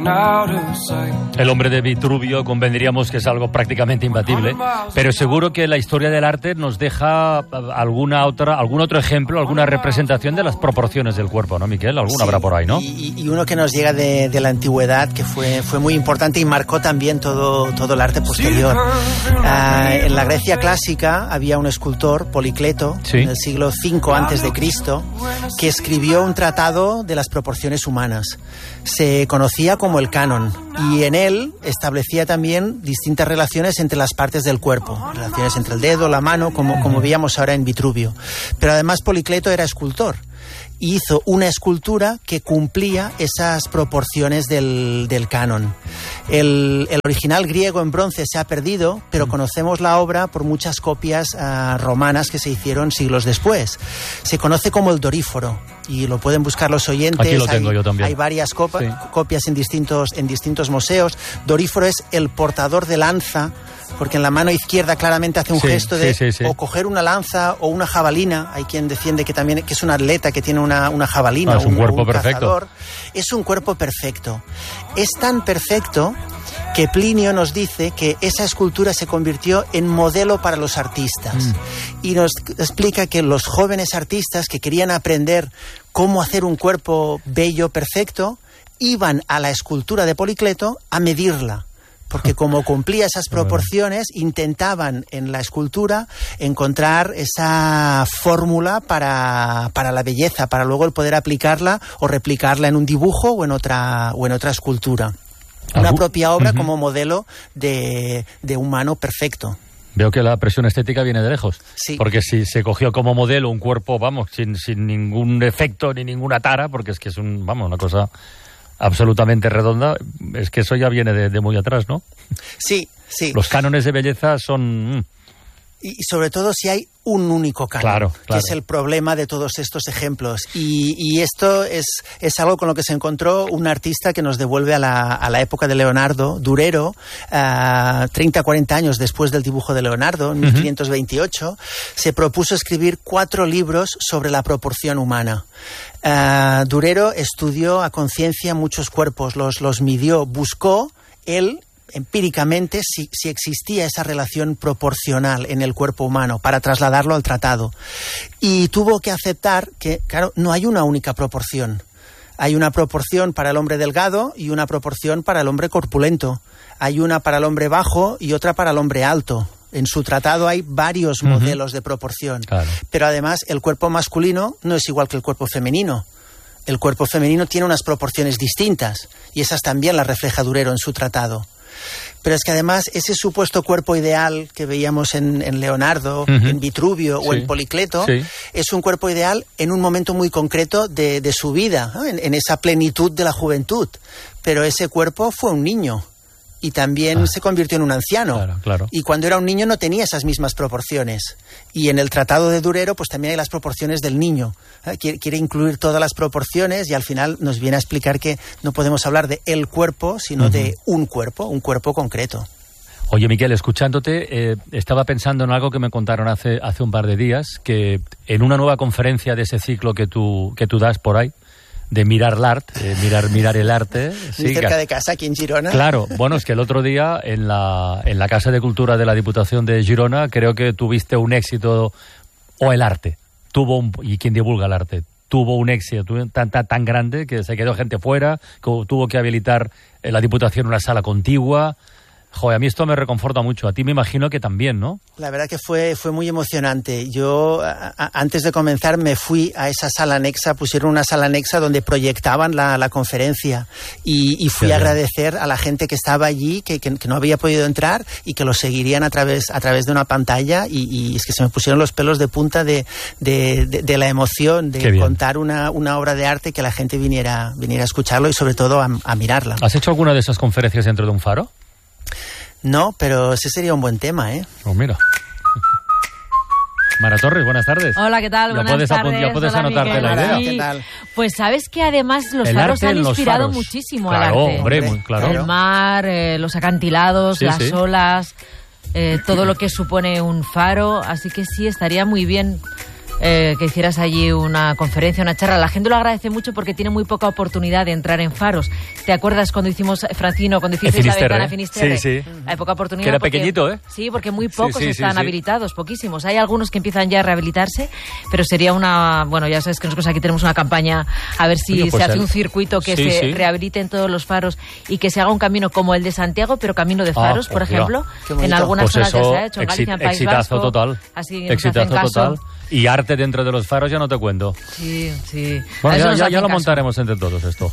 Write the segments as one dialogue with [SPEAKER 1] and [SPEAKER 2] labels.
[SPEAKER 1] El hombre de Vitruvio convendríamos que es algo prácticamente imbatible, pero seguro que la historia del arte nos deja algún otro ejemplo, alguna representación de las proporciones del cuerpo, ¿no, Miquel? Alguno habrá por ahí, ¿no?
[SPEAKER 2] Y uno que nos llega de la antigüedad, que fue muy importante y marcó también todo el arte posterior. En la Grecia clásica había un escultor, Policleto, en el siglo V a.C., que escribió un tratado de las proporciones humanas. Se conocía como el canon, y en él establecía también distintas relaciones entre las partes del cuerpo, relaciones entre el dedo, la mano, como veíamos ahora en Vitruvio. Pero además Policleto era escultor. Hizo una escultura que cumplía esas proporciones del canon. El original griego en bronce se ha perdido, pero conocemos la obra por muchas copias romanas que se hicieron siglos después. Se conoce como el Doríforo, y lo pueden buscar los oyentes.
[SPEAKER 1] Aquí lo tengo yo también.
[SPEAKER 2] Hay varias copias en distintos museos. Doríforo es el portador de lanza, porque en la mano izquierda claramente hace un gesto de o coger una lanza o una jabalina. Hay quien defiende que es un atleta que tiene una jabalina,
[SPEAKER 1] es un cuerpo perfecto.
[SPEAKER 2] Cazador. Es un cuerpo perfecto. Es tan perfecto que Plinio nos dice que esa escultura se convirtió en modelo para los artistas. Y nos explica que los jóvenes artistas que querían aprender cómo hacer un cuerpo bello, perfecto, iban a la escultura de Policleto a medirla. Porque como cumplía esas proporciones, intentaban en la escultura encontrar esa fórmula para la belleza, para luego el poder aplicarla o replicarla en un dibujo o en otra escultura. Una propia obra como modelo de humano perfecto.
[SPEAKER 1] Veo que la presión estética viene de lejos.
[SPEAKER 2] Sí.
[SPEAKER 1] Porque si se cogió como modelo un cuerpo, sin ningún efecto ni ninguna tara, porque es que es una cosa absolutamente redonda, es que eso ya viene de muy atrás, ¿no?
[SPEAKER 2] Sí.
[SPEAKER 1] Los cánones de belleza son...
[SPEAKER 2] Y sobre todo si hay un único canon,
[SPEAKER 1] claro.
[SPEAKER 2] que es el problema de todos estos ejemplos. Y esto es algo con lo que se encontró un artista que nos devuelve a la época de Leonardo, Durero, 30-40 años después del dibujo de Leonardo, en 1528, se propuso escribir 4 libros sobre la proporción humana. Durero estudió a conciencia muchos cuerpos, los midió, buscó él empíricamente si existía esa relación proporcional en el cuerpo humano para trasladarlo al tratado. Y tuvo que aceptar que, claro, no hay una única proporción. Hay una proporción para el hombre delgado y una proporción para el hombre corpulento. Hay una para el hombre bajo y otra para el hombre alto. En su tratado hay varios modelos de proporción. Claro. Pero además el cuerpo masculino no es igual que el cuerpo femenino. El cuerpo femenino tiene unas proporciones distintas y esas también las refleja Durero en su tratado. Pero es que además ese supuesto cuerpo ideal que veíamos en Leonardo, en Vitruvio o en Policleto, es un cuerpo ideal en un momento muy concreto de su vida, ¿no? en esa plenitud de la juventud. Pero ese cuerpo fue un niño y también se convirtió en un anciano. Claro. Y cuando era un niño no tenía esas mismas proporciones. Y en el tratado de Durero pues también hay las proporciones del niño. Quiere incluir todas las proporciones y al final nos viene a explicar que no podemos hablar de el cuerpo, sino de un cuerpo concreto.
[SPEAKER 1] Oye, Miquel, escuchándote, estaba pensando en algo que me contaron hace un par de días, que en una nueva conferencia de ese ciclo que tú das por ahí, de mirar el arte.
[SPEAKER 2] Muy cerca de casa, aquí en Girona.
[SPEAKER 1] Claro, bueno, es que el otro día en la Casa de Cultura de la Diputación de Girona creo que tuviste un éxito, o el arte, y quien divulga el arte, tuvo un éxito tan grande que se quedó gente fuera, que tuvo que habilitar la Diputación una sala contigua. Joder, a mí esto me reconforta mucho. A ti me imagino que también, ¿no?
[SPEAKER 2] La verdad que fue muy emocionante. Yo, antes de comenzar, me fui a esa sala anexa. Pusieron una sala anexa donde proyectaban la conferencia. Y fui a agradecer a la gente que estaba allí, que no había podido entrar y que lo seguirían a través de una pantalla. Y es que se me pusieron los pelos de punta de la emoción de contar una obra de arte, que la gente viniera a escucharlo y sobre todo a mirarla.
[SPEAKER 1] ¿Has hecho alguna de esas conferencias dentro de un faro?
[SPEAKER 2] No, pero ese sería un buen tema, ¿eh?
[SPEAKER 1] Oh, mira. Mara Torres, buenas tardes.
[SPEAKER 3] Hola, ¿qué tal? Buenas tardes.
[SPEAKER 1] Ya puedes anotarte la idea.
[SPEAKER 2] ¿Qué tal?
[SPEAKER 3] Pues sabes que además los faros han inspirado muchísimo al arte.
[SPEAKER 1] Hombre, muy claro.
[SPEAKER 3] El mar, los acantilados, las olas, todo lo que supone un faro. Así que sí, estaría muy bien que hicieras allí una conferencia, una charla. La gente lo agradece mucho porque tiene muy poca oportunidad de entrar en faros. ¿Te acuerdas cuando hicimos, Francino, cuando hicisteis la ventana Finisterre?
[SPEAKER 1] Sí.
[SPEAKER 3] Hay poca oportunidad.
[SPEAKER 1] Que era pequeñito, ¿eh?
[SPEAKER 3] Sí, porque muy pocos están habilitados, poquísimos. Hay algunos que empiezan ya a rehabilitarse, pero sería una... Bueno, ya sabes que nosotros aquí tenemos una campaña a ver si se hace un circuito que se rehabilite en todos los faros y que se haga un camino como el de Santiago, pero camino de faros, por ejemplo. En algunas zonas ya se ha hecho, en Galicia, en País Vasco.
[SPEAKER 1] Total.
[SPEAKER 3] Así
[SPEAKER 1] exitazo total. Y arte dentro de los faros ya no te cuento.
[SPEAKER 3] Sí.
[SPEAKER 1] Bueno, ya lo montaremos entre todos esto.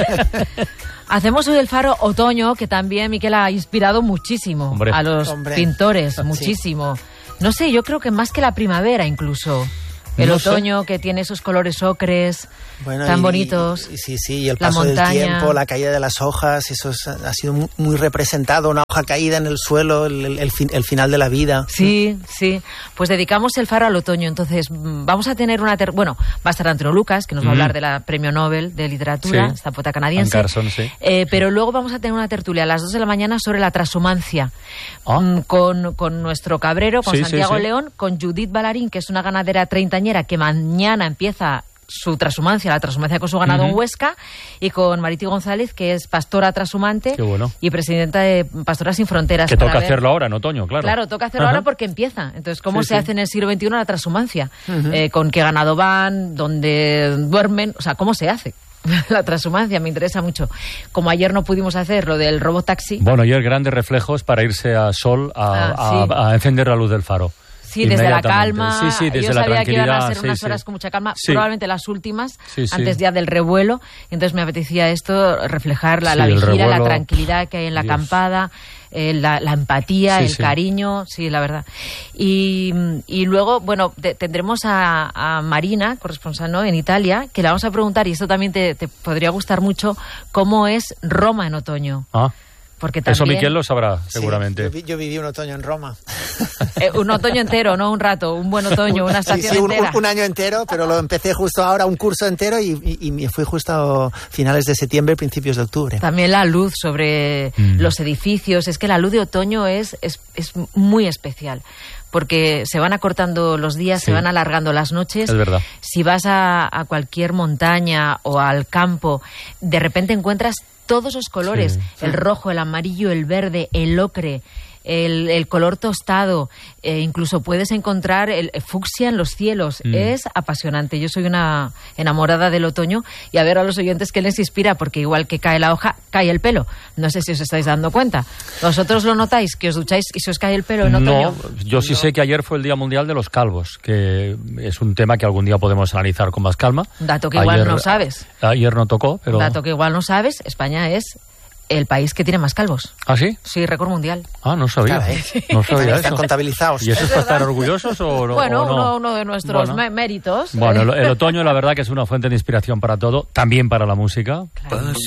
[SPEAKER 3] Hacemos hoy el faro otoño, que también Miquel ha inspirado muchísimo a los pintores, muchísimo. No sé, yo creo que más que la primavera incluso. El otoño que tiene esos colores ocres tan bonitos.
[SPEAKER 2] Sí, y el paso del tiempo, la caída de las hojas, eso ha sido muy representado, una hoja caída en el suelo, el final de la vida.
[SPEAKER 3] Sí. Pues dedicamos el faro al otoño. Entonces vamos a tener va a estar Antonio Lucas, que nos va a hablar de la Premio Nobel de Literatura, esta poeta canadiense.
[SPEAKER 1] Carson,
[SPEAKER 3] pero luego vamos a tener una tertulia a las 2 de la mañana sobre la transhumancia, con nuestro cabrero, con Santiago León, con Judith Ballarín, que es una ganadera treintañera que mañana empieza su transhumancia, la transhumancia con su ganado en Huesca, y con Mariti González, que es pastora transhumante y presidenta de Pastoras Sin Fronteras.
[SPEAKER 1] Que toca hacerlo ahora en otoño, claro.
[SPEAKER 3] Claro, toca hacerlo ahora porque empieza. Entonces, ¿cómo se hace en el siglo XXI la transhumancia? ¿Con qué ganado van? ¿Dónde duermen? O sea, ¿cómo se hace? La transhumancia me interesa mucho. Como ayer no pudimos hacer lo del robotaxi.
[SPEAKER 1] Bueno, ayer grandes reflejos para irse a sol a encender la luz del faro.
[SPEAKER 3] Sí, desde la calma.
[SPEAKER 1] Desde
[SPEAKER 3] yo
[SPEAKER 1] la
[SPEAKER 3] sabía que iban a ser
[SPEAKER 1] tranquilidad,
[SPEAKER 3] unas horas con mucha calma, probablemente las últimas, antes ya del revuelo. Entonces me apetecía esto, reflejar la vigilia, la tranquilidad que hay en la acampada, la empatía, el cariño, la verdad. Y luego, tendremos a Marina, corresponsal en Italia, que le vamos a preguntar, y esto también te podría gustar mucho, cómo es Roma en otoño. Porque también...
[SPEAKER 1] Eso Miquel lo sabrá, seguramente.
[SPEAKER 2] Yo viví un otoño en Roma.
[SPEAKER 3] Un otoño entero, no un rato, un buen otoño, una estación entera.
[SPEAKER 2] Un año entero, pero lo empecé justo ahora, un curso entero, y me fui justo a finales de septiembre, principios de octubre.
[SPEAKER 3] También la luz sobre los edificios. Es que la luz de otoño es muy especial, porque se van acortando los días, se van alargando las noches.
[SPEAKER 1] Es verdad.
[SPEAKER 3] Si vas a cualquier montaña o al campo, de repente encuentras todos los colores, el rojo, el amarillo, el verde, el ocre, el color tostado, incluso puedes encontrar el fucsia en los cielos. Es apasionante. Yo soy una enamorada del otoño, y a ver a los oyentes qué les inspira, porque igual que cae la hoja, cae el pelo. No sé si os estáis dando cuenta. ¿Vosotros lo notáis, que os ducháis y se os cae el pelo en otoño?
[SPEAKER 1] No, yo sí sé que ayer fue el Día Mundial de los Calvos, que es un tema que algún día podemos analizar con más calma.
[SPEAKER 3] Dato que igual no sabes.
[SPEAKER 1] Ayer no tocó, pero...
[SPEAKER 3] Dato que igual no sabes, España es el país que tiene más calvos.
[SPEAKER 1] ¿Ah, sí?
[SPEAKER 3] Sí, récord mundial.
[SPEAKER 1] No sabía. No sabía eso.
[SPEAKER 2] Están contabilizados.
[SPEAKER 1] ¿Y eso es para estar orgullosos o no?
[SPEAKER 3] Bueno,
[SPEAKER 1] o no?
[SPEAKER 3] uno de nuestros méritos.
[SPEAKER 1] Bueno, el otoño la verdad que es una fuente de inspiración para todo, también para la música.
[SPEAKER 3] Claro.